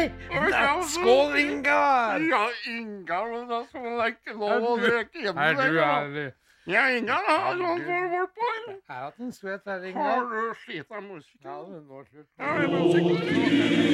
Skål, Ingar! Ja, Ingar, men da skal man ikke lov å drikke hjemme. Er du ærlig? Ja, Ingar har sånn formål på. Jeg har hatt en skvett her, Har Ingar. du skita musikk? Ja, det nå slutt. Ja, musikk.